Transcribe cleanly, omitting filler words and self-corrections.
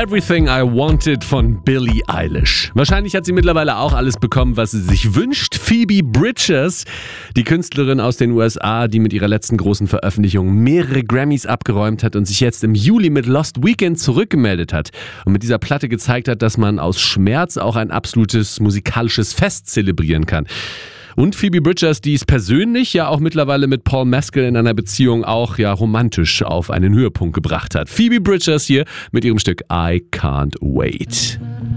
Everything I Wanted von Billie Eilish. Wahrscheinlich hat sie mittlerweile auch alles bekommen, was sie sich wünscht. Phoebe Bridgers, die Künstlerin aus den USA, die mit ihrer letzten großen Veröffentlichung mehrere Grammys abgeräumt hat und sich jetzt im Juli mit Lost Weekend zurückgemeldet hat und mit dieser Platte gezeigt hat, dass man aus Schmerz auch ein absolutes musikalisches Fest zelebrieren kann. Und Phoebe Bridgers, die es persönlich ja auch mittlerweile mit Paul Mescal in einer Beziehung auch ja romantisch auf einen Höhepunkt gebracht hat. Phoebe Bridgers hier mit ihrem Stück I Can't Wait.